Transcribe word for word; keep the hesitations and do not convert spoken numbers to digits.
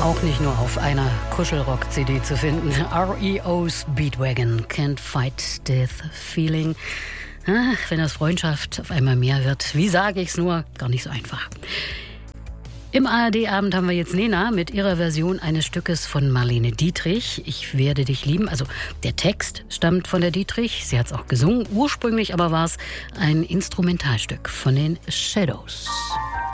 Auch nicht nur auf einer Kuschelrock-C D zu finden. R E O Speedwagon, Can't Fight Death Feeling. Ach, wenn das Freundschaft auf einmal mehr wird, wie sage ich's nur, gar nicht so einfach. Im A R D-Abend haben wir jetzt Nena mit ihrer Version eines Stückes von Marlene Dietrich. Ich werde dich lieben. Also der Text stammt von der Dietrich. Sie hat es auch gesungen. Ursprünglich aber war es ein Instrumentalstück von den Shadows.